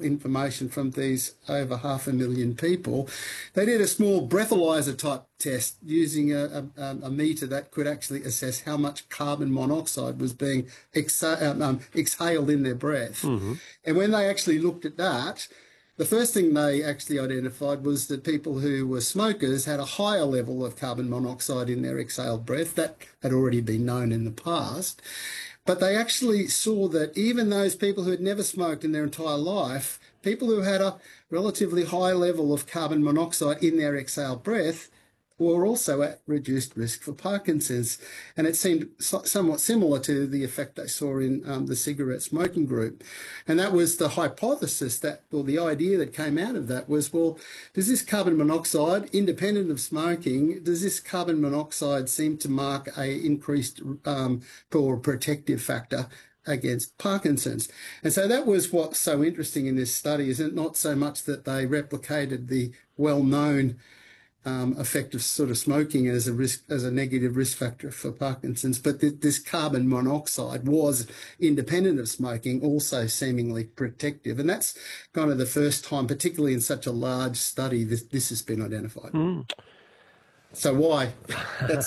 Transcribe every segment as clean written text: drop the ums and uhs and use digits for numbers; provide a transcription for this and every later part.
information from these over 500,000 people, they did a small breathalyzer type test using a meter that could actually assess how much carbon monoxide was being exhaled in their breath. Mm-hmm. And when they actually looked at that, the first thing they actually identified was that people who were smokers had a higher level of carbon monoxide in their exhaled breath. That had already been known in the past. But they actually saw that even those people who had never smoked in their entire life, people who had a relatively high level of carbon monoxide in their exhaled breath, were also at reduced risk for Parkinson's. And it seemed somewhat similar to the effect they saw in the cigarette smoking group. And that was the hypothesis or the idea that came out of that was, well, does this carbon monoxide, independent of smoking, does this carbon monoxide seem to mark a increased or protective factor against Parkinson's? And so that was what's so interesting in this study, is it not so much that they replicated the well-known effect of sort of smoking as a negative risk factor for Parkinson's, but this carbon monoxide was, independent of smoking, also seemingly protective. And that's kind of the first time, particularly in such a large study, this has been identified. Mm. So why? That's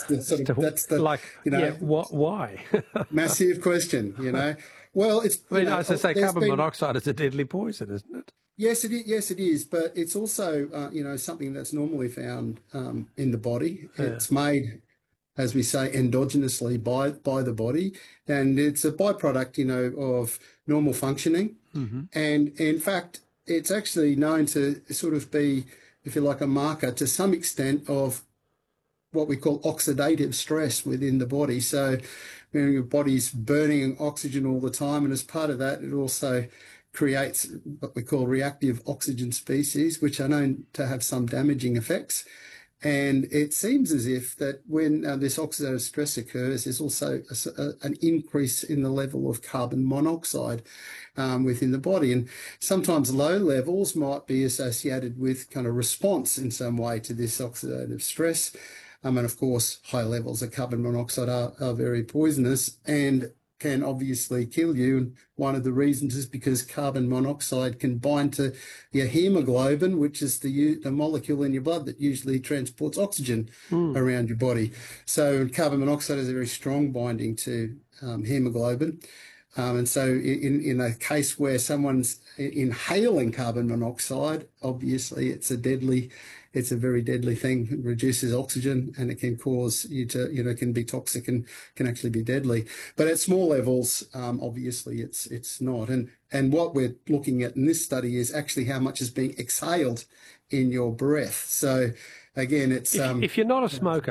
why? Massive question, Well, it's... as I say, carbon monoxide is a deadly poison, isn't it? Yes, it is. Yes, it is. But it's also, something that's normally found in the body. Yeah. It's made, as we say, endogenously by the body, and it's a byproduct, of normal functioning. Mm-hmm. And in fact, it's actually known to sort of be, if you like, a marker to some extent of what we call oxidative stress within the body. So, your body's burning oxygen all the time, and as part of that, it also creates what we call reactive oxygen species, which are known to have some damaging effects. And it seems as if that when this oxidative stress occurs, there's also an increase in the level of carbon monoxide within the body. And sometimes low levels might be associated with kind of response in some way to this oxidative stress. And of course, high levels of carbon monoxide are very poisonous and can obviously kill you. And one of the reasons is because carbon monoxide can bind to your hemoglobin, which is the molecule in your blood that usually transports oxygen around your body. So carbon monoxide has a very strong binding to hemoglobin. And so in a case where someone's inhaling carbon monoxide, obviously it's a very deadly thing. It reduces oxygen and it can cause you to, can be toxic and can actually be deadly. But at small levels, obviously it's not. And what we're looking at in this study is actually how much is being exhaled in your breath. So again, it's... If you're not a smoker,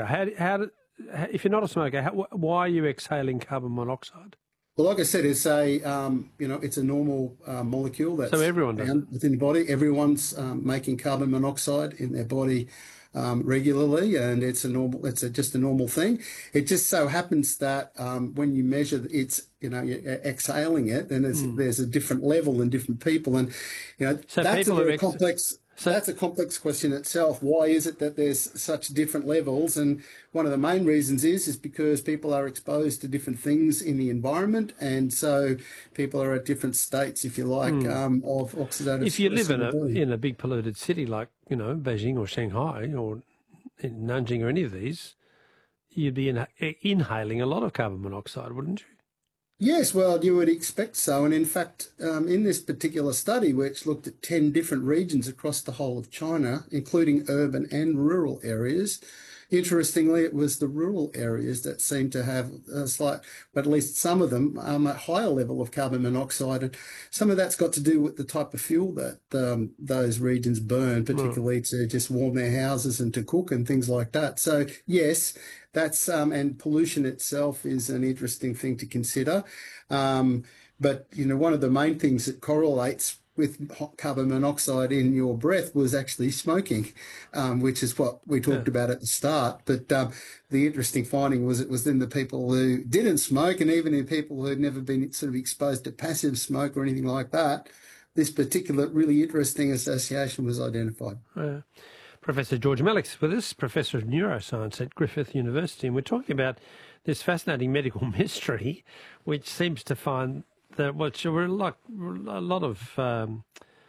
why are you exhaling carbon monoxide? Well, like I said, it's a normal molecule that's found within the body. Everyone's making carbon monoxide in their body regularly, and it's just a normal thing. It just so happens that when you measure you're exhaling it, then there's a different level in different people, and so that's a very complex. So that's a complex question itself. Why is it that there's such different levels? And one of the main reasons is because people are exposed to different things in the environment, and so people are at different states, if you like, of oxidative stress. If you live in a big polluted city like Beijing or Shanghai or in Nanjing or any of these, you'd be inhaling a lot of carbon monoxide, wouldn't you? Yes, well, you would expect so. And in fact, in this particular study, which looked at 10 different regions across the whole of China, including urban and rural areas, interestingly, it was the rural areas that seemed to have but at least some of them, a higher level of carbon monoxide. And some of that's got to do with the type of fuel that those regions burn, particularly to just warm their houses and to cook and things like that. So, yes, that's and pollution itself is an interesting thing to consider. But, one of the main things that correlates with carbon monoxide in your breath was actually smoking, which is what we talked about at the start. But the interesting finding was it was in the people who didn't smoke, and even in people who had never been sort of exposed to passive smoke or anything like that, this particular really interesting association was identified. Professor George Mellick's with us, Professor of Neuroscience at Griffith University, and we're talking about this fascinating medical mystery, which seems to find that a lot of